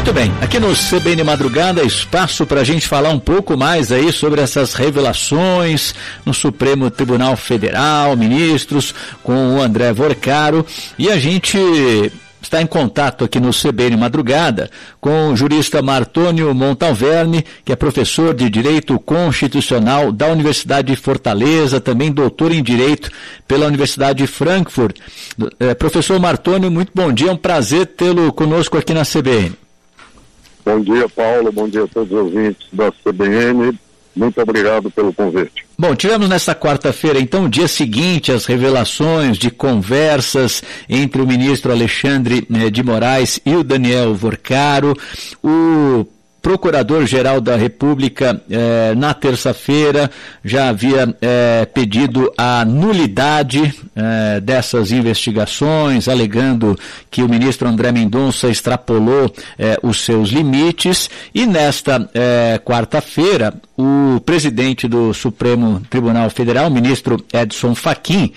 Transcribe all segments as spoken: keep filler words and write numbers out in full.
Muito bem, aqui no C B N Madrugada, espaço para a gente falar um pouco mais aí sobre essas revelações no Supremo Tribunal Federal, ministros, com o André Vorcaro, e a gente está em contato aqui no C B N Madrugada com o jurista Martônio Montalverne, que é professor de Direito Constitucional da Universidade de Fortaleza, também doutor em Direito pela Universidade de Frankfurt. É, professor Martônio, muito bom dia, é um prazer tê-lo conosco aqui na C B N. Bom dia, Paulo, bom dia a todos os ouvintes da C B N. Muito obrigado pelo convite. Bom, tivemos nesta quarta-feira, então, o dia seguinte, as revelações de conversas entre o ministro Alexandre eh, de Moraes e o Daniel Vorcaro. O Procurador-Geral da República, eh, na terça-feira, já havia eh, pedido a nulidade eh, dessas investigações, alegando que o ministro André Mendonça extrapolou eh, os seus limites. E nesta eh, quarta-feira, o presidente do Supremo Tribunal Federal, o ministro Edson Fachin,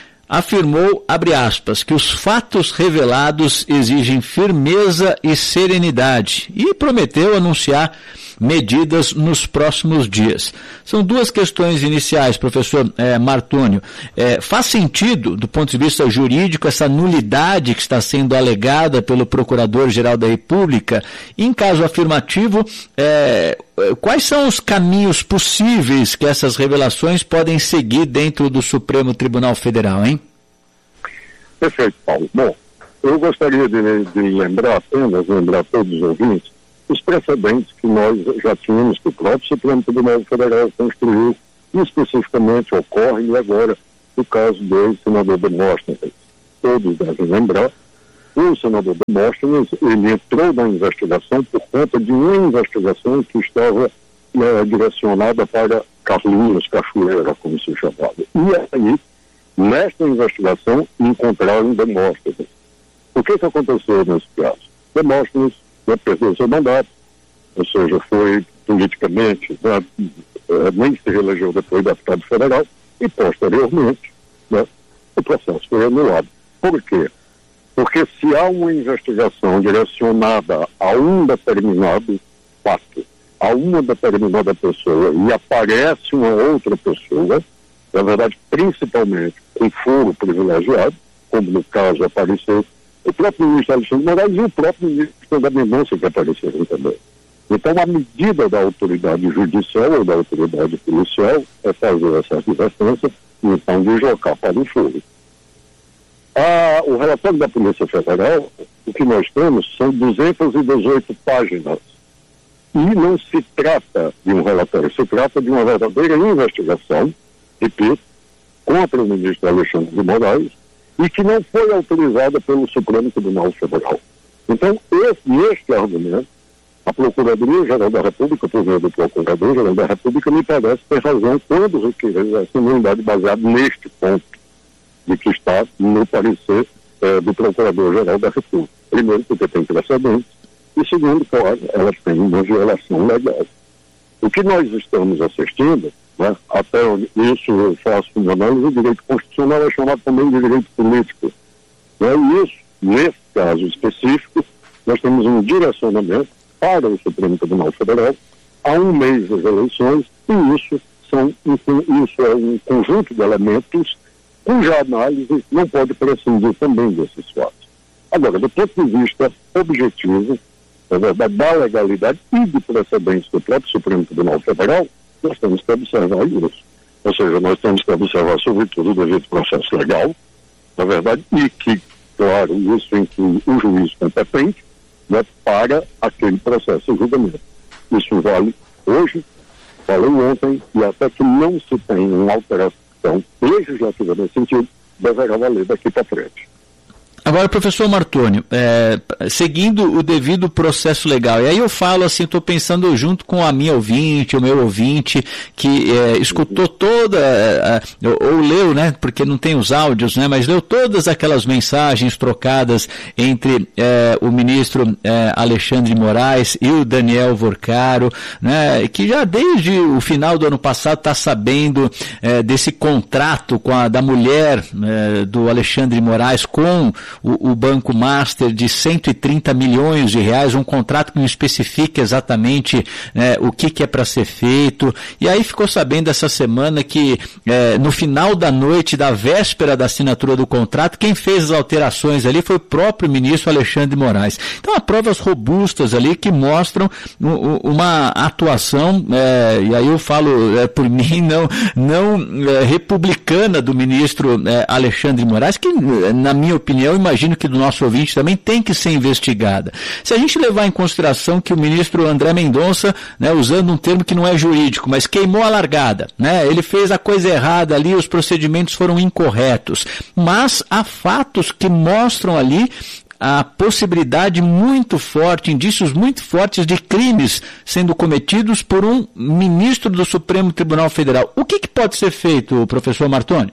afirmou, abre aspas, que os fatos revelados exigem firmeza e serenidade e prometeu anunciar medidas nos próximos dias. São duas questões iniciais, professor eh, Martônio. Eh, faz sentido, do ponto de vista jurídico, essa nulidade que está sendo alegada pelo Procurador-Geral da República? Em caso afirmativo, eh, quais são os caminhos possíveis que essas revelações podem seguir dentro do Supremo Tribunal Federal, hein? Perfeito, Paulo. Bom, eu gostaria de, de lembrar apenas, lembrar a todos os ouvintes, os precedentes que nós já tínhamos, que o próprio Supremo Tribunal Federal construiu, e especificamente ocorre agora no caso do senador Demóstenes. Todos devem lembrar, o senador Demóstenes, ele entrou na investigação por conta de uma investigação que estava é, direcionada para Carlinhos Cachoeira, como se chamava. E aí, nesta investigação, encontraram Demóstenes. O que, que aconteceu nesse caso? Demóstenes perdeu seu mandato, ou seja, foi politicamente, né, nem se reelegeu depois deputado federal, e posteriormente, né, o processo foi anulado. Por quê? Porque se há uma investigação direcionada a um determinado fato, a uma determinada pessoa, e aparece uma outra pessoa, na verdade, principalmente com foro privilegiado, como no caso apareceu o próprio ministro Alexandre de Moraes e o próprio ministro da Mendonça, que apareceram também. Então, a medida da autoridade judicial ou da autoridade policial é fazer essa advertência e então deslocar para o foro. Ah, o relatório da Polícia Federal, o que nós temos são duzentas e dezoito páginas. E não se trata de um relatório, se trata de uma verdadeira investigação, repito, contra o ministro Alexandre de Moraes, e que não foi autorizada pelo Supremo Tribunal Federal. Então, esse, este argumento, a Procuradoria-Geral da República, por meio do Procurador-Geral da República, me parece ter razão quando requerer essa nulidade baseada neste ponto, de que está no parecer eh, do Procurador-Geral da República. Primeiro, porque tem precedentes, e segundo, claro, ela tem uma violação legal. O que nós estamos assistindo, né, até isso eu faço uma análise, o direito constitucional é chamado também de direito político. Né, e isso, nesse caso específico, nós temos um direcionamento para o Supremo Tribunal Federal há um mês das eleições, e isso, são, isso é um conjunto de elementos cuja análise não pode prescindir também desses fatos. Agora, do ponto de vista objetivo, na verdade, da legalidade e de precedentes do próprio Supremo Tribunal Federal, nós temos que observar isso. Ou seja, nós temos que observar, sobretudo, o devido processo legal, na verdade, e que, claro, isso inclui o juiz competente, né, para aquele processo de julgamento. Isso vale hoje, valeu ontem, e até que não se tenha uma alteração legislativa nesse sentido, deverá valer daqui para frente. Agora, professor Martônio, é, seguindo o devido processo legal, e aí eu falo assim, estou pensando junto com a minha ouvinte, o meu ouvinte, que é, escutou toda, é, ou leu, né, porque não tem os áudios, né, mas leu todas aquelas mensagens trocadas entre é, o ministro é, Alexandre de Moraes e o Daniel Vorcaro, né, que já desde o final do ano passado está sabendo é, desse contrato com a, da mulher é, do Alexandre de Moraes com o, o Banco Master de cento e trinta milhões de reais, um contrato que não especifica exatamente né, o que, que é para ser feito. E aí ficou sabendo essa semana que é, no final da noite, da véspera da assinatura do contrato, quem fez as alterações ali foi o próprio ministro Alexandre de Moraes. Então há provas robustas ali que mostram uma atuação, é, e aí eu falo é, por mim, não, não é, republicana do ministro é, Alexandre de Moraes, que na minha opinião, imagino que do nosso ouvinte também tem que ser investigada. Se a gente levar em consideração que o ministro André Mendonça, né, usando um termo que não é jurídico, mas queimou a largada, né, ele fez a coisa errada ali, os procedimentos foram incorretos, mas há fatos que mostram ali a possibilidade muito forte, indícios muito fortes de crimes sendo cometidos por um ministro do Supremo Tribunal Federal. O que, que pode ser feito, professor Martoni?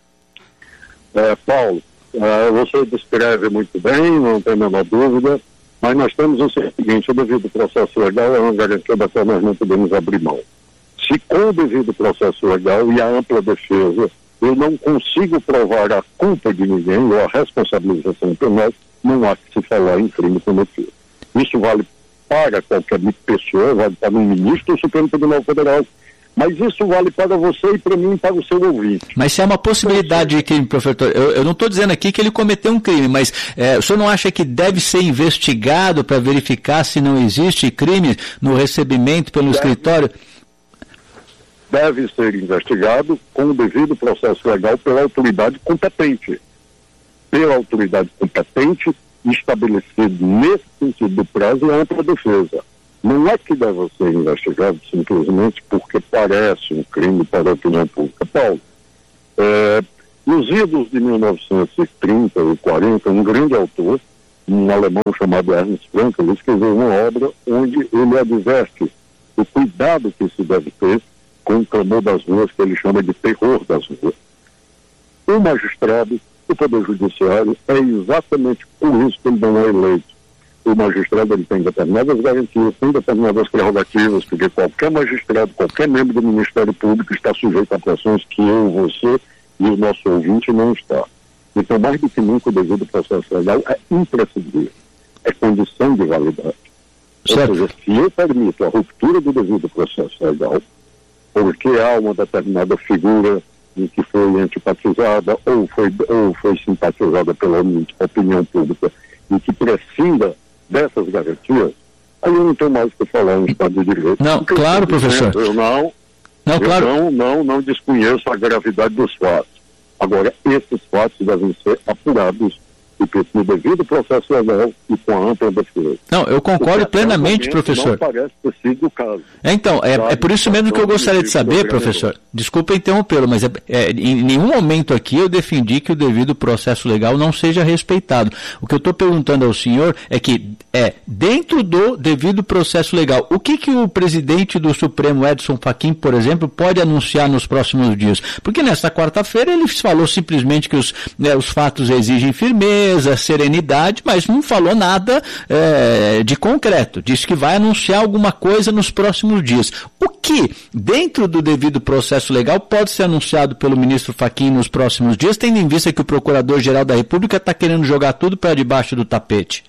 É, Paulo, é, você descreve muito bem, não tem a menor dúvida, mas nós temos o seguinte: o devido processo legal é uma garantia da qual nós não podemos abrir mão. Se com o devido processo legal e a ampla defesa eu não consigo provar a culpa de ninguém ou a responsabilização penal, não há que se falar em crime cometido. Isso vale para qualquer pessoa, vale para um ministro do Supremo Tribunal Federal, mas isso vale para você e para mim e para o seu ouvinte. Mas se é uma possibilidade de crime, professor, eu, eu não estou dizendo aqui que ele cometeu um crime, mas é, o senhor não acha que deve ser investigado para verificar se não existe crime no recebimento pelo deve, escritório? Deve ser investigado com o devido processo legal pela autoridade competente. Pela autoridade competente, estabelecido nesse sentido do prazo e ampla defesa. Não é que deve ser investigado simplesmente porque parece um crime para a opinião pública. Paulo, é, nos idos de mil novecentos e trinta e quarenta, um grande autor, um alemão chamado Ernst Frankl, escreveu uma obra onde ele adverte o cuidado que se deve ter com o clamor das ruas, que ele chama de terror das ruas. O magistrado, o Poder Judiciário, é exatamente por isso que ele não é eleito. O magistrado ele tem determinadas garantias, tem determinadas prerrogativas, porque qualquer magistrado, qualquer membro do Ministério Público está sujeito a pressões que eu, você e o nosso ouvinte não está. Então, mais do que nunca, o devido processo legal é imprescindível. É condição de validade. Certo. Ou seja, se eu permito a ruptura do devido processo legal, porque há uma determinada figura em que foi antipatizada ou foi, ou foi simpatizada pela opinião pública e que prescinda dessas garantias, aí eu não tenho mais o que falar em Estado de Direito. Não, porque claro, professor. Eu não, não, eu claro. não, não, não desconheço a gravidade dos fatos. Agora, esses fatos devem ser apurados e no devido processo legal e com a ampla defesa. Não, eu concordo plenamente, professor. Não parece ter sido o caso. É, então, é, é por isso mesmo que eu gostaria de saber, professor, desculpa interrompê-lo, mas é, é, em nenhum momento aqui eu defendi que o devido processo legal não seja respeitado. O que eu estou perguntando ao senhor é que, é, dentro do devido processo legal, o que que o presidente do Supremo, Edson Fachin, por exemplo, pode anunciar nos próximos dias? Porque nesta quarta-feira ele falou simplesmente que os, né, os fatos exigem firmeza, serenidade, mas não falou nada é, de concreto. Disse que vai anunciar alguma coisa nos próximos dias. O que, dentro do devido processo legal, pode ser anunciado pelo ministro Fachin nos próximos dias, tendo em vista que o Procurador-Geral da República está querendo jogar tudo para debaixo do tapete?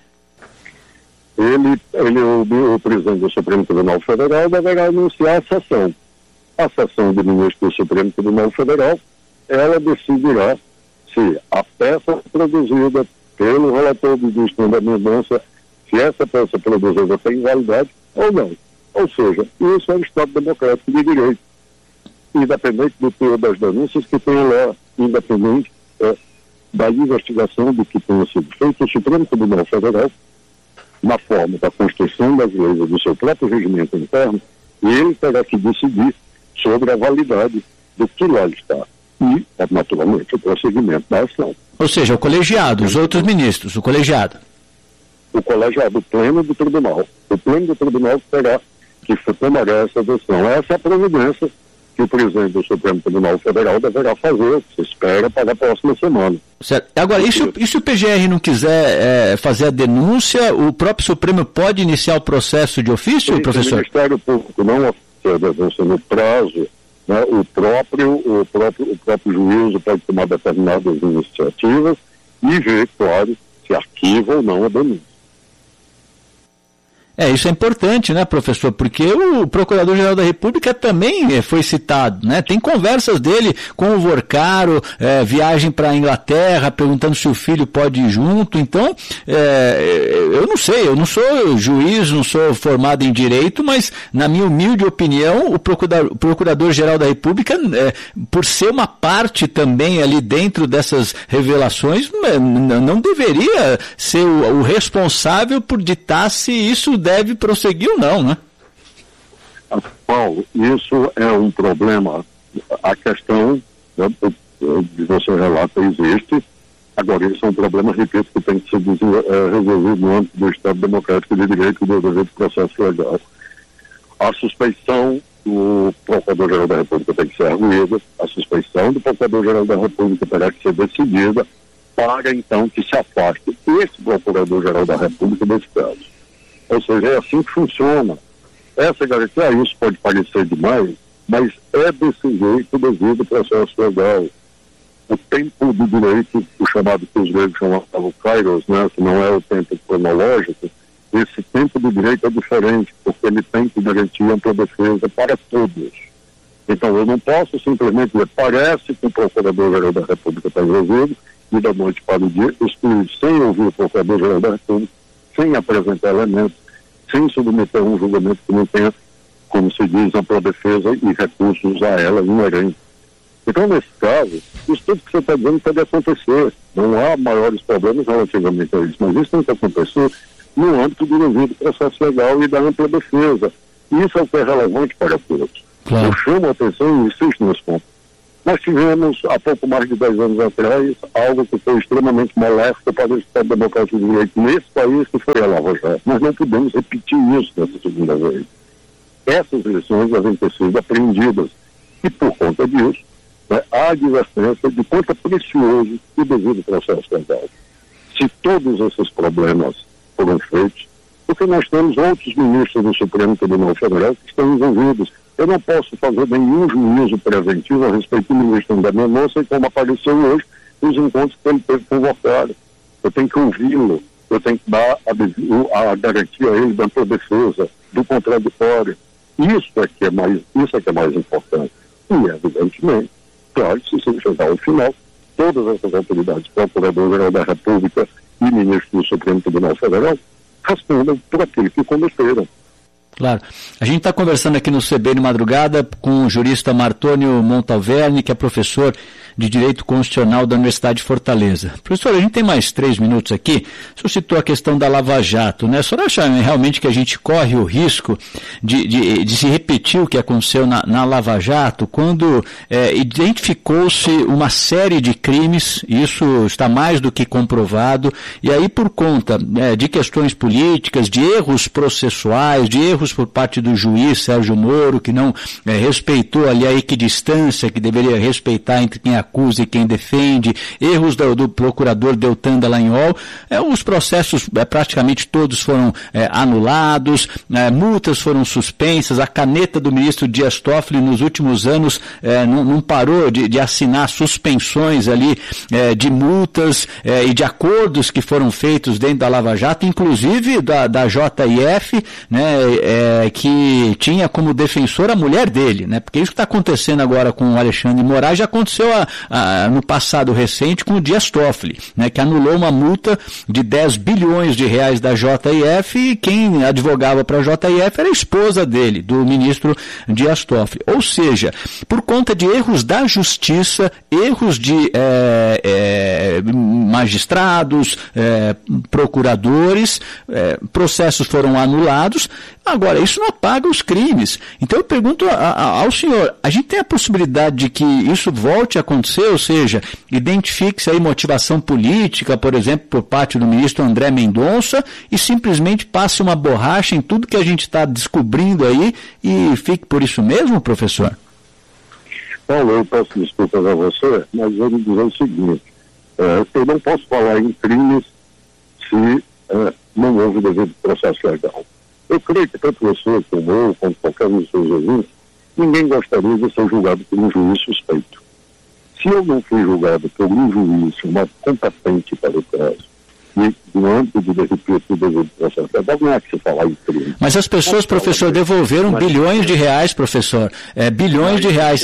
Ele, ele o, o presidente do Supremo Tribunal Federal, deverá anunciar a sessão. A sessão do ministro do Supremo Tribunal Federal, ela decidirá se a peça produzida pelo relator do Ministério da Mendonça, se essa peça produzida tem validade ou não. Ou seja, isso é um Estado democrático de direito, independente do teor das denúncias que tenha lá, independente é, da investigação do que tenha sido feito. O Supremo Tribunal Federal, na forma da construção das leis do seu próprio regimento interno, ele terá que decidir sobre a validade do que lá está. E, naturalmente, o prosseguimento da ação. Ou seja, o colegiado, os outros ministros, o colegiado. O colegiado, o pleno do tribunal. O pleno do tribunal terá que tomará essa decisão. Essa é a providência que o presidente do Supremo Tribunal Federal deverá fazer, se espera, para a próxima semana. Certo. Agora, e se, e se o P G R não quiser é, fazer a denúncia, o próprio Supremo pode iniciar o processo de ofício, Sim, professor? O Ministério Público não oferece a denúncia no prazo. Né, o, próprio, o, próprio, o próprio juízo pode tomar determinadas iniciativas e ver, claro, se arquiva ou não a denúncia. É, isso é importante, né, professor? Porque o Procurador-Geral da República também foi citado, né? Tem conversas dele com o Vorcaro, é, viagem para a Inglaterra, perguntando se o filho pode ir junto. Então, é, eu não sei, eu não sou juiz, não sou formado em direito, mas, na minha humilde opinião, o Procurador-Geral da República, é, por ser uma parte também ali dentro dessas revelações, não deveria ser o, o responsável por ditar se isso deve prosseguir ou não, né? Paulo, isso é um problema. A questão, né, de você relata existe. Agora, isso é um problema, repito, que tem que ser resolvido no âmbito do Estado Democrático de Direito e do dever de processo legal. A suspeição do Procurador-Geral da República tem que ser arguída, a suspeição do Procurador-Geral da República terá que ser decidida para, então, que se afaste esse Procurador-Geral da República desse caso. Ou seja, é assim que funciona. Essa garantia, ah, isso pode parecer demais, mas é desse jeito devido ao processo legal. O tempo do direito, o chamado que os gregos chamavam kairos, né, que não é o tempo cronológico, esse tempo do direito é diferente, porque ele tem que garantir ampla defesa para todos. Então, eu não posso simplesmente dizer, parece que o Procurador-Geral da República está envolvido, e da noite para o dia, excluir sem ouvir o Procurador-Geral da República, sem apresentar elementos, sem submeter um julgamento que não tenha, como se diz, ampla defesa e recursos a ela inerentes. Então, nesse caso, isso tudo que você está dizendo pode acontecer. Não há maiores problemas relativamente a isso, mas isso tem que acontecer no âmbito do devido processo legal e da ampla defesa. E isso é o que é relevante para todos. Claro. Eu chamo a atenção e insisto nesse ponto. Nós tivemos, há pouco mais de dez anos atrás, algo que foi extremamente molesto para o Estado Democrático de Direito nesse país, que foi a Lava Jato. Nós não podemos repetir isso nessa segunda vez. Essas lições devem ter sido aprendidas. E, por conta disso, né, há advertência de quanto é precioso o devido processo legal. Se todos esses problemas foram feitos, porque nós temos outros ministros do Supremo Tribunal Federal que estão envolvidos. Eu não posso fazer nenhum juízo preventivo a respeito do ministro André Mendonça, como apareceu hoje nos encontros que ele teve com o Vorcaro. Eu tenho que ouvi-lo, eu tenho que dar a, a garantia a ele da ampla defesa, do contraditório. Isso é que é mais, isso é que é mais importante. E, evidentemente, claro, se você chegar ao final, todas essas autoridades, Procurador-Geral da República e ministro do Supremo Tribunal Federal, respondam por aquilo que cometeram. Claro. A gente está conversando aqui no C B de Madrugada com o jurista Martônio Montalverni, que é professor de Direito Constitucional da Universidade de Fortaleza. Professor, a gente tem mais três minutos aqui. O senhor citou a questão da Lava Jato, né? O senhor acha realmente que a gente corre o risco de, de, de se repetir o que aconteceu na, na Lava Jato, quando é, identificou-se uma série de crimes, isso está mais do que comprovado, e aí por conta é, de questões políticas, de erros processuais, de erros por parte do juiz Sérgio Moro, que não é, respeitou ali a equidistância que deveria respeitar entre quem acusa e quem defende, erros do, do procurador Deltan Dallagnol, é, os processos é, praticamente todos foram é, anulados, é, multas foram suspensas, a caneta do ministro Dias Toffoli nos últimos anos é, não, não parou de, de assinar suspensões ali é, de multas é, e de acordos que foram feitos dentro da Lava Jato, inclusive da, da J I F, né, é, que tinha como defensor a mulher dele, né, porque isso que está acontecendo agora com o Alexandre de Moraes já aconteceu a, a, no passado recente com o Dias Toffoli, né, que anulou uma multa de dez bilhões de reais da J I F e quem advogava para a J I F era a esposa dele, do ministro Dias Toffoli. Ou seja, por conta de erros da justiça, erros de é, é, magistrados, é, procuradores, é, processos foram anulados. Agora, isso não apaga os crimes. Então eu pergunto a, a, ao senhor, a gente tem a possibilidade de que isso volte a acontecer, ou seja, identifique-se aí motivação política, por exemplo, por parte do ministro André Mendonça e simplesmente passe uma borracha em tudo que a gente está descobrindo aí e fique por isso mesmo, professor? Paulo, eu peço desculpas a você, mas eu vou dizer o seguinte, é, eu não posso falar em crimes se é, não houve devido processo legal. Eu creio que tanto você como eu, como qualquer um dos seus ouvintes, ninguém gostaria de ser julgado por um juiz suspeito. Se eu não fui julgado por um juiz chamado competente para o caso, e no âmbito de desrespeito do devido processo legal, não é que se falar em crime. Mas as pessoas, professor, devolveram Mas, bilhões de reais, professor, é, bilhões de reais.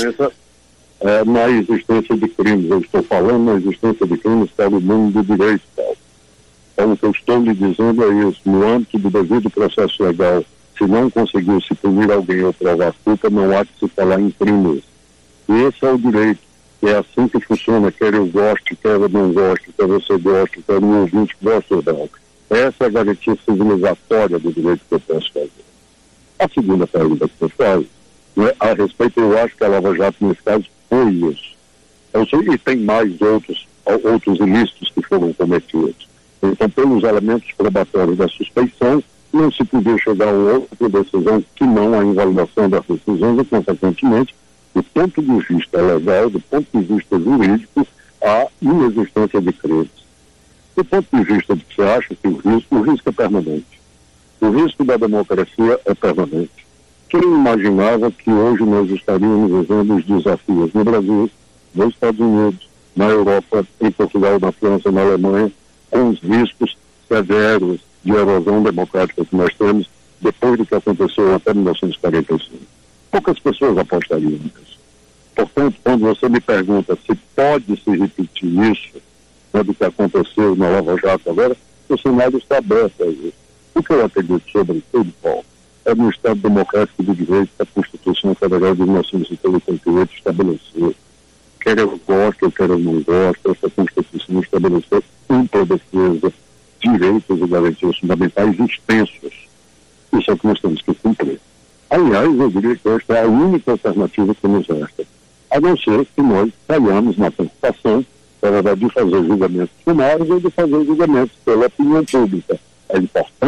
É, na existência de crimes, eu estou falando na existência de crimes para o mundo do direito, Paulo. Então, o que eu estou lhe dizendo é isso, no âmbito do devido processo legal, se não conseguiu se punir alguém ou provar culpa, não há que se falar em crimes. E esse é o direito. É assim que funciona, quer eu goste, quer eu não goste, quer você goste, quer o ouvinte goste ou não. Essa é a garantia civilizatória do direito que eu posso fazer. A segunda pergunta que você faz, né, a respeito, eu acho que a Lava Jato, nesse caso, foi isso. Eu sei, e tem mais outros, outros ilícitos que foram cometidos. Então, pelos elementos probatórios da suspeição, não se podia chegar a outra decisão que não a invalidação das decisões e, consequentemente, do ponto de vista legal, do ponto de vista jurídico, a inexistência de crimes. Do ponto de vista de que você acha que o risco, o risco é permanente. O risco da democracia é permanente. Quem imaginava que hoje nós estaríamos vivendo os desafios no Brasil, nos Estados Unidos, na Europa, em Portugal, na França, na Alemanha, com os riscos severos de erosão democrática que nós temos depois do que aconteceu até mil novecentos e quarenta e cinco. Poucas pessoas apostariam nisso. Portanto, quando você me pergunta se pode se repetir isso, né, do que aconteceu na Lava Jato agora, o cenário está aberto a isso. O que eu acredito sobre tudo, Paulo, é no Estado Democrático do Direito que a Constituição Federal de mil novecentos e oitenta e oito estabeleceu. Quer eu goste, quer eu não goste, essa Constituição estabeleceu ampla defesa, direitos e garantias fundamentais extensos. Isso é o que nós temos que cumprir. Aliás, eu diria que esta é a única alternativa que nos resta, a não ser que nós falhamos na preocupação de fazer julgamentos sumários ou de fazer julgamentos pela opinião pública. É importante